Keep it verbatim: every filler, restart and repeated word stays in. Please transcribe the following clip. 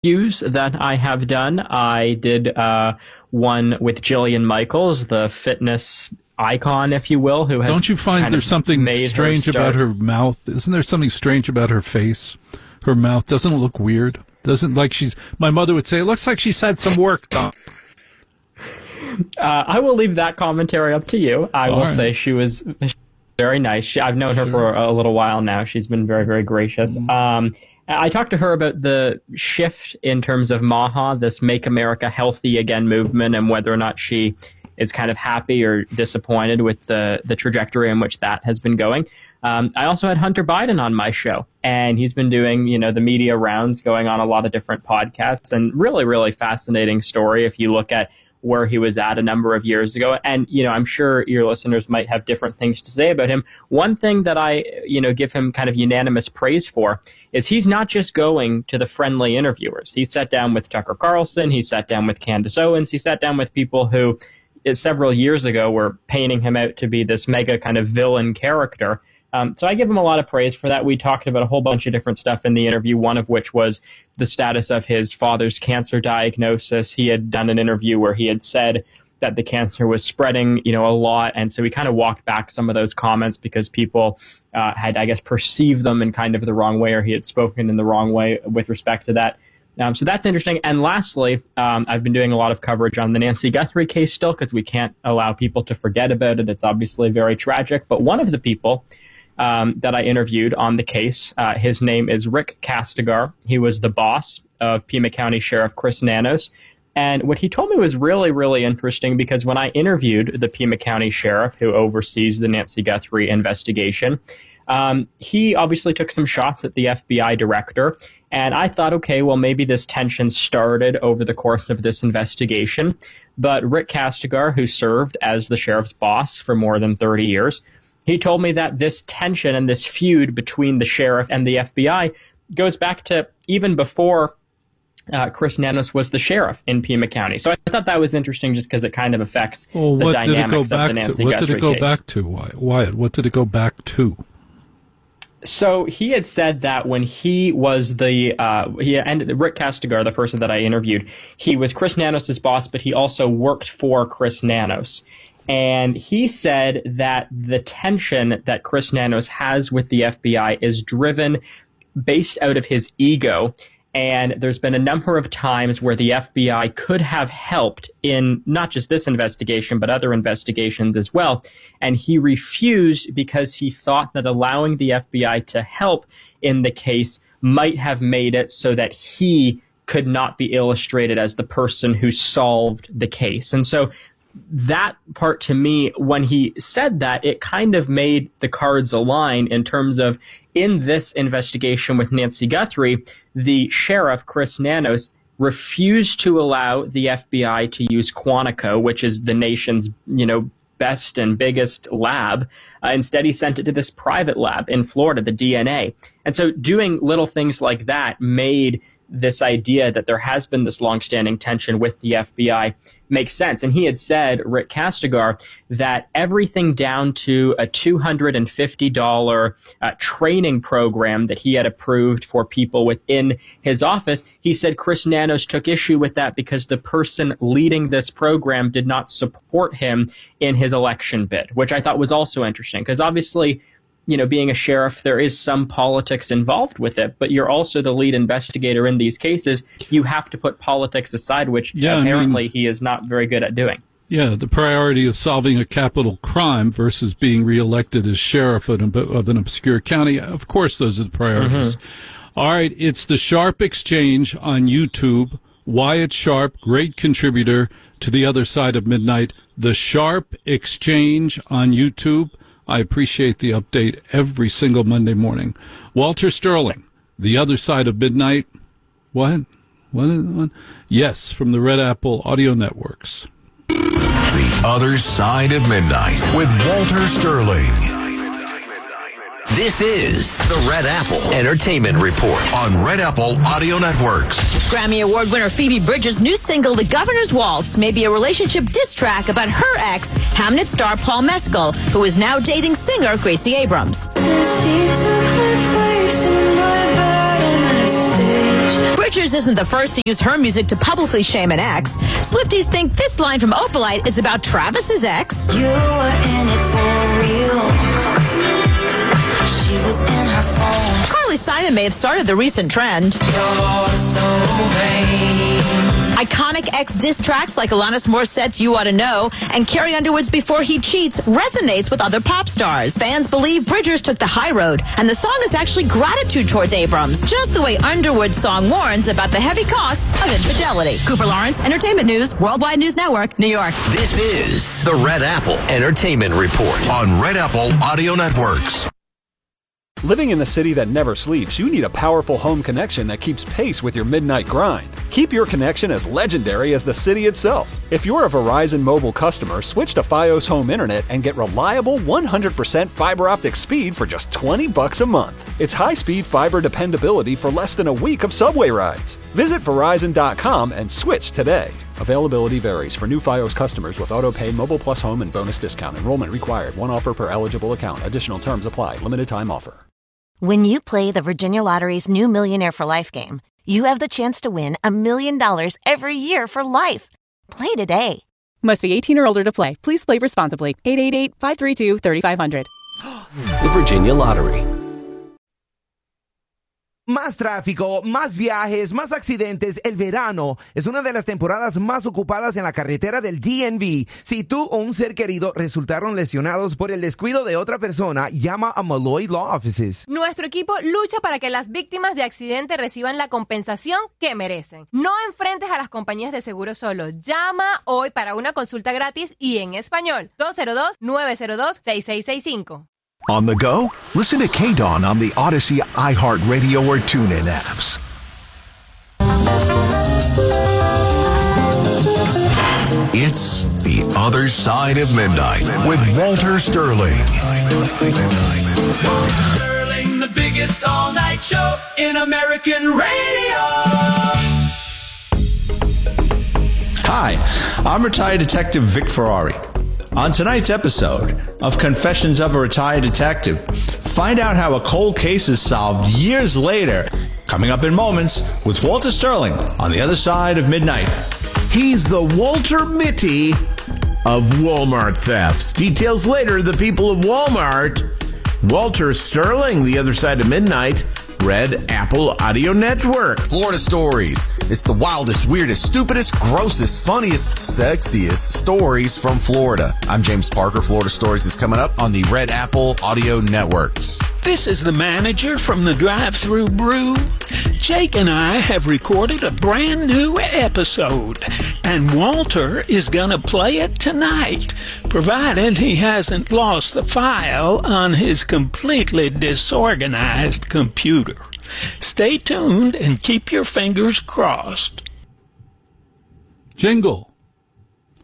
interviews that I have done. I did uh, one with Jillian Michaels, the fitness icon, if you will, who has. Don't you find there's something strange her about her mouth? Isn't there something strange about her face? Her mouth doesn't it look weird. Doesn't like she's. My mother would say it looks like she's had some work done. Uh, I will leave that commentary up to you. I All will right. say she was very nice. She, I've known her sure. for a little while now. She's been very, very gracious. Mm-hmm. Um, I talked to her about the shift in terms of MAHA, this Make America Healthy Again movement, and whether or not she is kind of happy or disappointed with the, the trajectory in which that has been going. Um, I also had Hunter Biden on my show, and he's been doing, you know, the media rounds, going on a lot of different podcasts, and really, really fascinating story if you look at where he was at a number of years ago. And, you know, I'm sure your listeners might have different things to say about him. One thing that I, you know, give him kind of unanimous praise for is he's not just going to the friendly interviewers. He sat down with Tucker Carlson. He sat down with Candace Owens. He sat down with people who several years ago were painting him out to be this mega kind of villain character. Um, so I give him a lot of praise for that. We talked about a whole bunch of different stuff in the interview, one of which was the status of his father's cancer diagnosis. He had done an interview where he had said that the cancer was spreading, you know, a lot. And so we kind of walked back some of those comments because people uh, had, I guess, perceived them in kind of the wrong way, or he had spoken in the wrong way with respect to that. Um, so that's interesting. And lastly, um, I've been doing a lot of coverage on the Nancy Guthrie case still because we can't allow people to forget about it. It's obviously very tragic. But one of the people Um, that I interviewed on the case. Uh, his name is Rick Castigar. He was the boss of Pima County Sheriff Chris Nanos. And what he told me was really, really interesting because when I interviewed the Pima County Sheriff who oversees the Nancy Guthrie investigation, um, he obviously took some shots at the F B I director. And I thought, okay, well, maybe this tension started over the course of this investigation. But Rick Castigar, who served as the sheriff's boss for more than thirty years, he told me that this tension and this feud between the sheriff and the F B I goes back to even before uh, Chris Nanos was the sheriff in Pima County. So I thought that was interesting just because it kind of affects well, the dynamics of the Nancy to? What Guthrie did it go case. back to, Wyatt? What did it go back to? So he had said that when he was the, uh, he and Rick Castigar, the person that I interviewed, he was Chris Nanos' boss, but he also worked for Chris Nanos. And he said that the tension that Chris Nanos has with the F B I is driven based out of his ego. And there's been a number of times where the F B I could have helped in not just this investigation, but other investigations as well. And he refused because he thought that allowing the F B I to help in the case might have made it so that he could not be illustrated as the person who solved the case. And so that part to me, when he said that, it kind of made the cards align in terms of in this investigation with Nancy Guthrie, the sheriff, Chris Nanos, refused to allow the F B I to use Quantico, which is the nation's, you know, best and biggest lab. Uh, instead, he sent it to this private lab in Florida, the D N A. And so doing little things like that made this idea that there has been this longstanding tension with the F B I makes sense. And he had said, Rick Castigar, that everything down to a two hundred fifty dollars uh, training program that he had approved for people within his office, he said Chris Nanos took issue with that because the person leading this program did not support him in his election bid, which I thought was also interesting because obviously, you know, being a sheriff, there is some politics involved with it, but you're also the lead investigator in these cases. You have to put politics aside, which yeah, apparently I mean, he is not very good at doing. Yeah, the priority of solving a capital crime versus being reelected as sheriff of an, of an obscure county. Of course, those are the priorities. Mm-hmm. All right, it's the Sharp Exchange on YouTube. Wyatt Sharp, great contributor to The Other Side of Midnight. The Sharp Exchange on YouTube. I appreciate the update every single Monday morning. Walter Sterling, The Other Side of Midnight. What? What? What? Yes, from the Red Apple Audio Networks. The Other Side of Midnight with Walter Sterling. This is the Red Apple Entertainment Report on Red Apple Audio Networks. Grammy Award winner Phoebe Bridgers' new single, The Governor's Waltz, may be a relationship diss track about her ex, Hamnet star Paul Mescal, who is now dating singer Gracie Abrams. Bridgers Bridges isn't the first to use her music to publicly shame an ex. Swifties think this line from Opalite is about Travis's ex. You were in it for real. She was in her phone. Carly Simon may have started the recent trend. You're so vain. Iconic ex diss tracks like Alanis Morissette's You Ought to Know and Carrie Underwood's Before He Cheats resonates with other pop stars. Fans believe Bridgers took the high road, and the song is actually gratitude towards Abrams, just the way Underwood's song warns about the heavy costs of infidelity. Cooper Lawrence, Entertainment News, Worldwide News Network, New York. This is the Red Apple Entertainment Report on Red Apple Audio Networks. Living in the city that never sleeps, you need a powerful home connection that keeps pace with your midnight grind. Keep your connection as legendary as the city itself. If you're a Verizon Mobile customer, switch to Fios Home Internet and get reliable one hundred percent fiber optic speed for just twenty bucks a month. It's high-speed fiber dependability for less than a week of subway rides. Visit Verizon dot com and switch today. Availability varies for new Fios customers with AutoPay, Mobile Plus Home, and bonus discount. Enrollment required. One offer per eligible account. Additional terms apply. Limited time offer. When you play the Virginia Lottery's new Millionaire for Life game, you have the chance to win a million dollars every year for life. Play today. Must be eighteen or older to play. Please play responsibly. eight eight eight, five three two, three five zero zero. The Virginia Lottery. Más tráfico, más viajes, más accidentes. El verano es una de las temporadas más ocupadas en la carretera del D M V. Si tú o un ser querido resultaron lesionados por el descuido de otra persona, llama a Malloy Law Offices. Nuestro equipo lucha para que las víctimas de accidente reciban la compensación que merecen. No enfrentes a las compañías de seguro solo. Llama hoy para una consulta gratis y en español. dos cero dos, nueve cero dos, seis seis seis cinco. On the go? Listen to K-Dawn on the Odyssey, iHeartRadio, or TuneIn apps. It's The Other Side of Midnight with Walter Sterling. Walter Sterling, the biggest all-night show in American radio. Hi, I'm retired Detective Vic Ferrari. On tonight's episode of Confessions of a Retired Detective, find out how a cold case is solved years later. Coming up in moments with Walter Sterling on The Other Side of Midnight. He's the Walter Mitty of Walmart thefts. Details later, the people of Walmart. Walter Sterling, The Other Side of Midnight. Red Apple Audio Network. Florida Stories. It's the wildest, weirdest, stupidest, grossest, funniest, sexiest stories from Florida. I'm James Parker. Florida Stories is coming up on the Red Apple Audio Networks. This is the manager from the Drive-Thru Brew. Jake and I have recorded a brand new episode, and Walter is gonna play it tonight, provided he hasn't lost the file on his completely disorganized computer. Stay tuned and keep your fingers crossed. Jingle.